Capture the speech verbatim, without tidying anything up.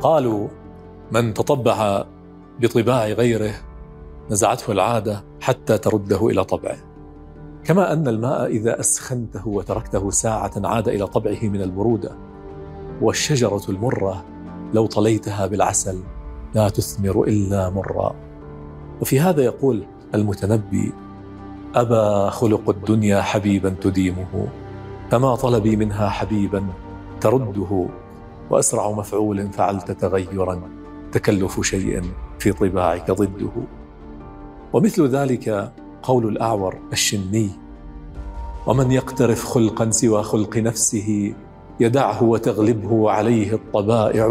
قالوا من تطبع بطباع غيره نزعته العادة حتى ترده إلى طبعه، كما أن الماء إذا أسخنته وتركته ساعة عاد إلى طبعه من البرودة، والشجرة المرة لو طليتها بالعسل لا تثمر إلا مرا. وفي هذا يقول المتنبي: أبى خلق الدنيا حبيبا تديمه، فما طلبي منها حبيبا ترده، وأسرع مفعول فعلت تغيرا، تكلف شيء في طباعك ضده. ومثل ذلك قول الأعور الشني: ومن يقترف خلقا سوى خلق نفسه يدعه وتغلبه عليه الطبائع